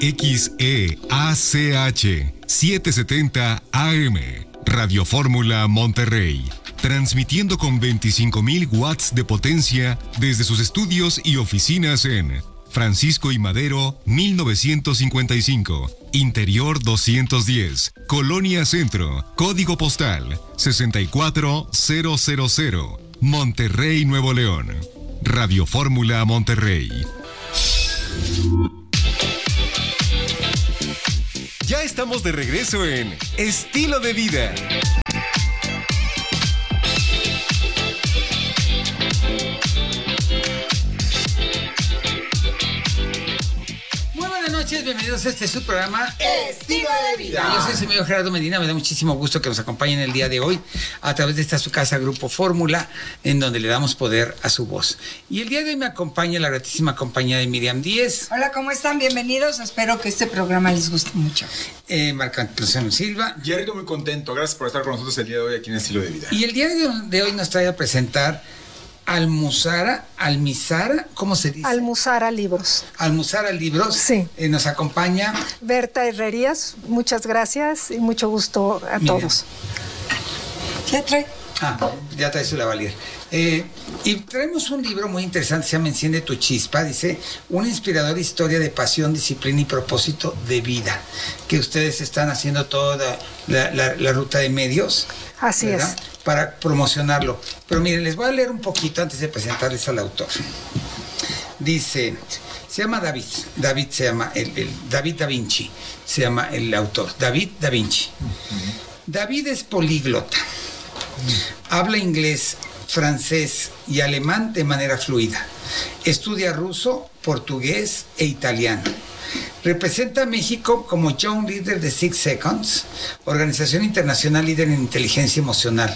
XEACH 770 AM, Radio Fórmula Monterrey, transmitiendo con 25,000 watts de potencia desde sus estudios y oficinas en Francisco y Madero, 1955, Interior 210, Colonia Centro, Código Postal 64000, Monterrey, Nuevo León. Radio Fórmula Monterrey. Ya estamos de regreso en Estilo de Vida. Bienvenidos a este su programa Estilo de Vida. Yo soy su amigo Gerardo Medina. Me da muchísimo gusto que nos acompañen el día de hoy a través de esta su casa Grupo Fórmula, en donde le damos poder a su voz. Y el día de hoy me acompaña la gratísima compañía de Miriam Díez. Hola, ¿cómo están? Bienvenidos. Espero que este programa les guste mucho. Marco Antonio Silva. Jerry, muy contento. Gracias por estar con nosotros el día de hoy aquí en Estilo de Vida. Y el día de hoy nos trae a presentar Almuzara, ¿cómo se dice? Almuzara Libros. Almuzara Libros. Sí. Nos acompaña Berta Herrerías, muchas gracias y mucho gusto a todos. ¿Ya trae? Ya trae su lavalier. Y traemos un libro muy interesante, se llama Enciende tu chispa, dice, una inspiradora historia de pasión, disciplina y propósito de vida, que ustedes están haciendo toda la ruta de medios. Así ¿verdad? Es. Para promocionarlo. Pero miren, les voy a leer un poquito antes de presentarles al autor. Dice, se llama David se llama David Da Vinci, se llama el autor, David Da Vinci. David es políglota, habla inglés, francés y alemán de manera fluida, estudia ruso, portugués e italiano. Representa a México como Young Leader de 6 Seconds, organización internacional líder en inteligencia emocional.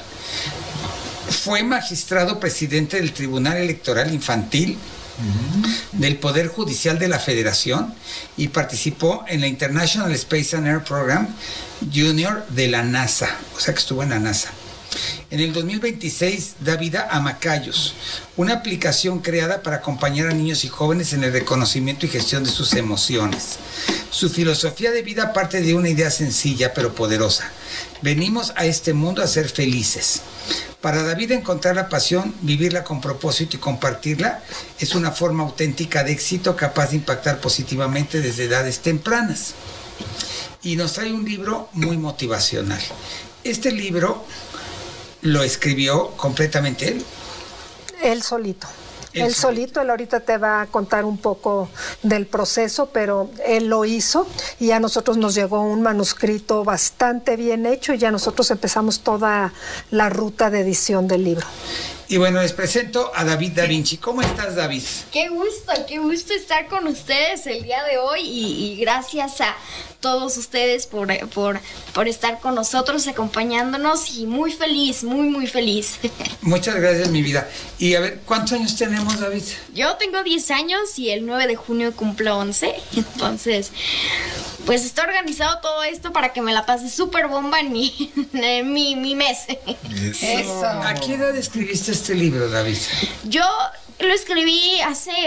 Fue magistrado presidente del Tribunal Electoral Infantil, del Poder Judicial de la Federación, y participó en la International Space and Air Program Junior de la NASA, o sea que estuvo en la NASA. En el 2026 da vida a Macayos, una aplicación creada para acompañar a niños y jóvenes en el reconocimiento y gestión de sus emociones. Su filosofía de vida parte de una idea sencilla pero poderosa. Venimos a este mundo a ser felices. Para David, encontrar la pasión, vivirla con propósito y compartirla es una forma auténtica de éxito capaz de impactar positivamente desde edades tempranas. Y nos trae un libro muy motivacional. Este libro lo escribió completamente él. Él solito. Él ahorita te va a contar un poco del proceso, pero él lo hizo y a nosotros nos llegó un manuscrito bastante bien hecho y ya nosotros empezamos toda la ruta de edición del libro. Y bueno, les presento a David Da Vinci. ¿Cómo estás, David? Qué gusto estar con ustedes el día de hoy y gracias a todos ustedes por estar con nosotros, acompañándonos y muy feliz, muy feliz. Muchas gracias, mi vida. Y a ver, ¿cuántos años tenemos, David? Yo tengo 10 años y el 9 de junio cumplo 11, entonces pues está organizado todo esto para que me la pase súper bomba en mi mes. Eso. ¿A qué edad escribiste este libro, David? Yo lo escribí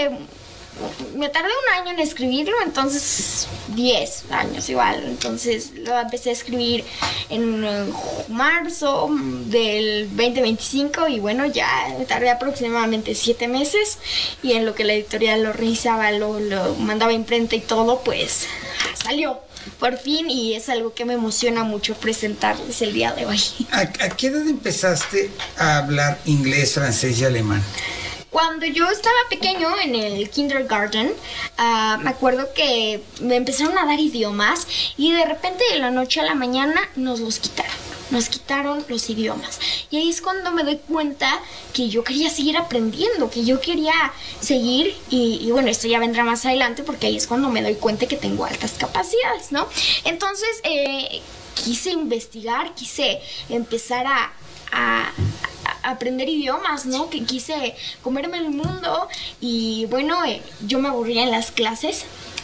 me tardé un año en escribirlo, entonces 10 años igual. Entonces lo empecé a escribir en marzo del 2025 y bueno, ya me tardé aproximadamente 7 meses y en lo que la editorial lo revisaba, lo mandaba a imprenta y todo, pues salió por fin y es algo que me emociona mucho presentarles el día de hoy. ¿A qué edad empezaste a hablar inglés, francés y alemán? Cuando yo estaba pequeño en el kindergarten, me acuerdo que me empezaron a dar idiomas y de repente de la noche a la mañana nos los quitaron. Nos quitaron los idiomas. Y ahí es cuando me doy cuenta que yo quería seguir aprendiendo, que yo quería seguir. Y bueno, esto ya vendrá más adelante porque ahí es cuando me doy cuenta que tengo altas capacidades, ¿no? Entonces, quise investigar, quise empezar a aprender idiomas, ¿no? Que quise comerme el mundo y bueno, yo me aburría en las clases.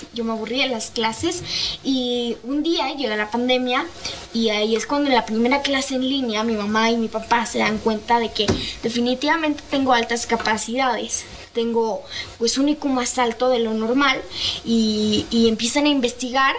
Y un día llega la pandemia y ahí es cuando en la primera clase en línea mi mamá y mi papá se dan cuenta de que definitivamente tengo altas capacidades. tengo pues un IQ más alto de lo normal y empiezan a investigar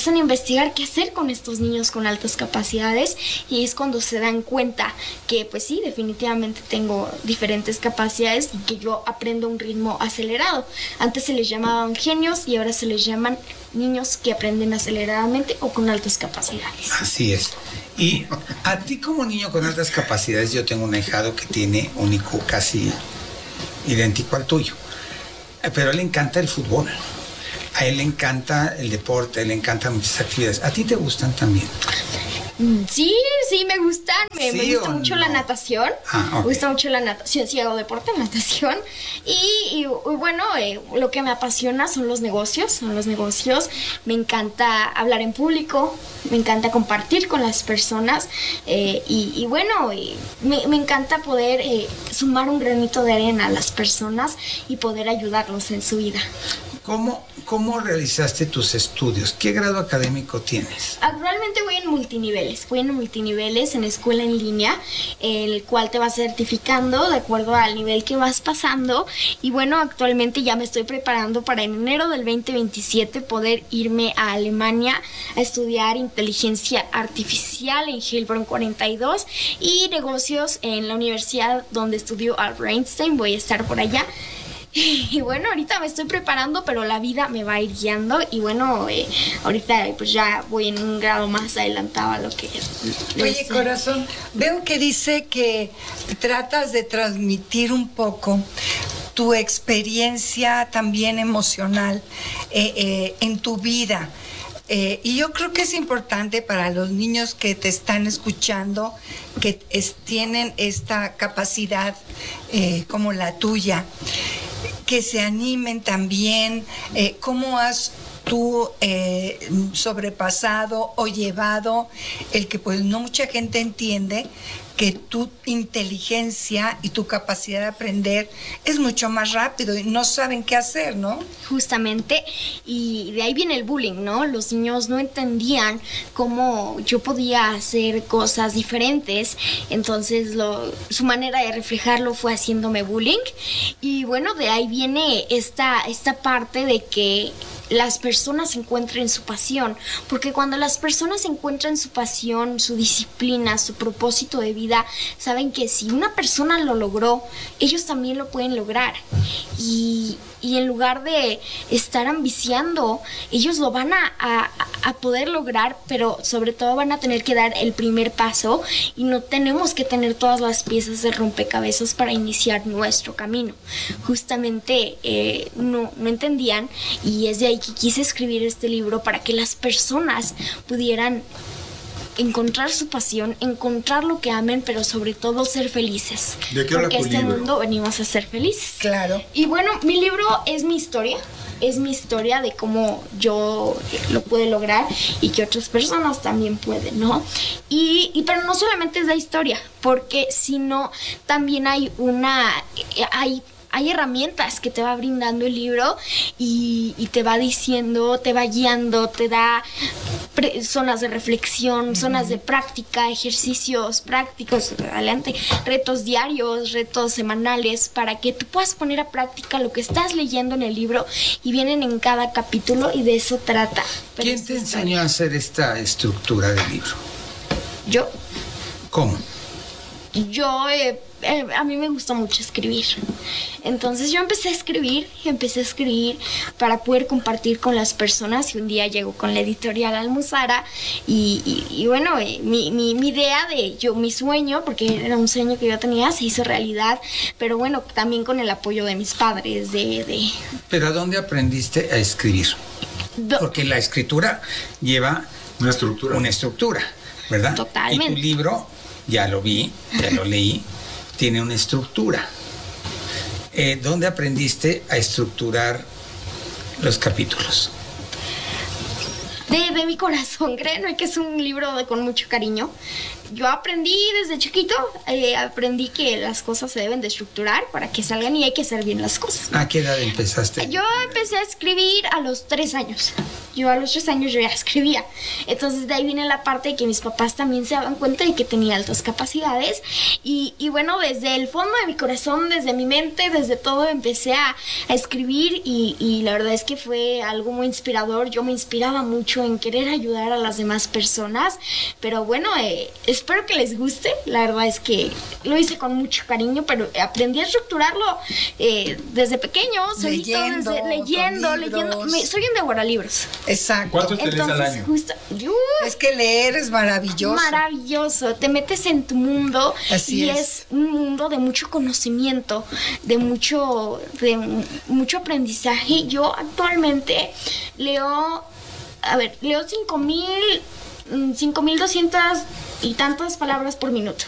qué hacer con estos niños con altas capacidades, y es cuando se dan cuenta que pues sí, definitivamente tengo diferentes capacidades y que yo aprendo a un ritmo acelerado. Antes se les llamaban genios y ahora se les llaman niños que aprenden aceleradamente o con altas capacidades. Así es. Y a ti como niño con altas capacidades, yo tengo un ahijado que tiene un IQ casi idéntico al tuyo, pero a él le encanta el fútbol, a él le encanta el deporte, a él le encantan muchas actividades. ¿A ti te gustan también? Sí, me gustan. Me gusta mucho la natación. Okay. Me gusta mucho la natación. Sí, hago deporte, natación. Y bueno, lo que me apasiona son los negocios. Me encanta hablar en público. Me encanta compartir con las personas. Y bueno, me encanta poder sumar un granito de arena a las personas y poder ayudarlos en su vida. ¿Cómo realizaste tus estudios? ¿Qué grado académico tienes? Actualmente voy en multiniveles, en escuela en línea, el cual te va certificando de acuerdo al nivel que vas pasando. Y bueno, actualmente ya me estoy preparando para en enero del 2027 poder irme a Alemania a estudiar inteligencia artificial en Heilbronn 42 y negocios en la universidad donde estudió Albert Einstein. Voy a estar por allá. Y bueno, ahorita me estoy preparando, pero la vida me va a ir guiando. Y bueno, ahorita pues ya voy en un grado más adelantado a lo que es. Oye, corazón, veo que dice que tratas de transmitir un poco tu experiencia también emocional en tu vida. Y yo creo que es importante para los niños que te están escuchando, que tienen esta capacidad como la tuya, que se animen también. ¿Cómo has tú sobrepasado o llevado el que pues no mucha gente entiende que tu inteligencia y tu capacidad de aprender es mucho más rápido y no saben qué hacer, ¿no? Justamente, y de ahí viene el bullying, ¿no? Los niños no entendían cómo yo podía hacer cosas diferentes, entonces su manera de reflejarlo fue haciéndome bullying. Y bueno, de ahí viene esta parte de que las personas encuentren su pasión, porque cuando las personas encuentran su pasión, su disciplina, su propósito de vida, saben que si una persona lo logró, ellos también lo pueden lograr. Y en lugar de estar ambiciando, ellos lo van a poder lograr, pero sobre todo van a tener que dar el primer paso y no tenemos que tener todas las piezas de rompecabezas para iniciar nuestro camino. Justamente no entendían, y es de ahí que quise escribir este libro para que las personas pudieran encontrar su pasión, encontrar lo que amen, pero sobre todo ser felices. ¿De qué habla tu Porque este libro? mundo venimos a ser felices. Claro. Y bueno, mi libro es mi historia. Es mi historia de cómo yo lo pude lograr y que otras personas también pueden, ¿no? Pero no solamente es la historia, porque sino también hay herramientas que te va brindando el libro y te va diciendo, te va guiando, te da zonas de reflexión, zonas de práctica, ejercicios prácticos, adelante, retos diarios, retos semanales, para que tú puedas poner a práctica lo que estás leyendo en el libro, y vienen en cada capítulo y de eso trata. ¿Quién te enseñó a hacer esta estructura del libro? Yo. ¿Cómo? A mí me gusta mucho escribir. Entonces yo empecé a escribir para poder compartir con las personas, y un día llego con la editorial Almuzara y bueno, mi idea mi sueño, porque era un sueño que yo tenía, se hizo realidad, pero bueno, también con el apoyo de mis padres. ¿Pero a dónde aprendiste a escribir? Porque la escritura lleva Una estructura, ¿verdad? Totalmente. Y tu libro, ya lo vi, ya lo leí, tiene una estructura. ¿Dónde aprendiste a estructurar los capítulos? de mi corazón, créanme que es un libro con mucho cariño. Yo aprendí desde chiquito, aprendí que las cosas se deben de estructurar para que salgan y hay que hacer bien las cosas. ¿A qué edad empezaste? Yo empecé a escribir a los 3 años. Yo a los 3 años yo ya escribía. Entonces de ahí viene la parte de que mis papás también se daban cuenta de que tenía altas capacidades. Y bueno, desde el fondo de mi corazón, desde mi mente, desde todo empecé a escribir y la verdad es que fue algo muy inspirador. Yo me inspiraba mucho en querer ayudar a las demás personas. Pero bueno, espero que les guste. La verdad es que lo hice con mucho cariño, pero aprendí a estructurarlo desde pequeño, solito, leyendo. Soy un devoralibros. Exacto. ¿Cuántos te lees al año? Es que leer es maravilloso. Maravilloso. Te metes en tu mundo. Así y es. Es un mundo de mucho conocimiento, de mucho aprendizaje. Yo actualmente leo 5,200 y tantas palabras por minuto.